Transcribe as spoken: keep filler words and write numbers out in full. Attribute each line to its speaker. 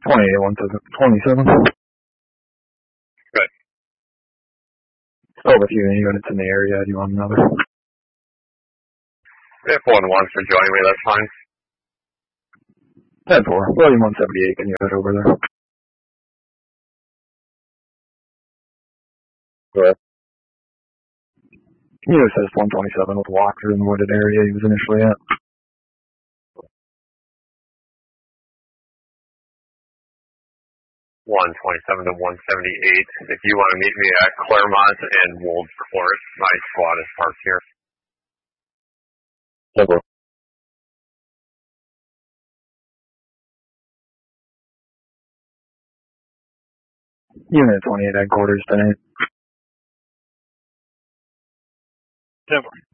Speaker 1: twenty-eight, one twenty-seven.
Speaker 2: Good.
Speaker 1: Still with you, any units in the area, do you want another?
Speaker 2: If one wants to join me, that's fine.
Speaker 1: ten four, William one seventy-eight, can you head over there?
Speaker 2: Good.
Speaker 1: Can you assist one twenty-seven with Walker in the wooded area he was initially at?
Speaker 2: one twenty-seven to one seventy-eight. If you want to meet me at Claremont and Wolds Court, my squad is parked here.
Speaker 1: Over. Unit twenty-eight headquarters tonight.
Speaker 3: Over.